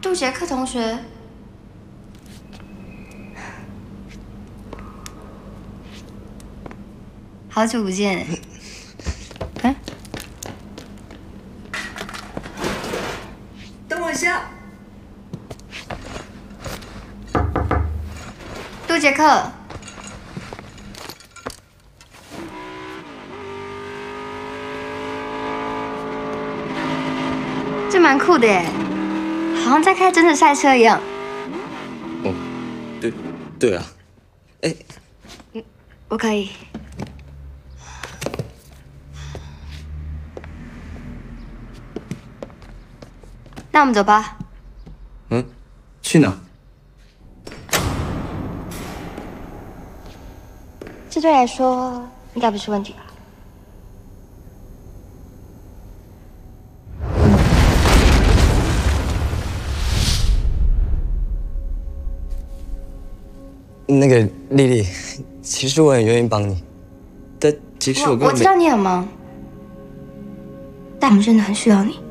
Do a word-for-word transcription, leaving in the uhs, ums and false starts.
杜杰克同学，好久不见。嗯， 等我一下。 杜杰克。 这蛮酷的耶，好像在开真的赛车一样。 哦，对，对啊。哎， 嗯，我可以。那我们走吧。 嗯，去哪？ 这对来说应该不是问题吧？ 那个丽丽，其实我很愿意帮你，但其实我根本没…… 我知道你很忙，但我们真的很需要你。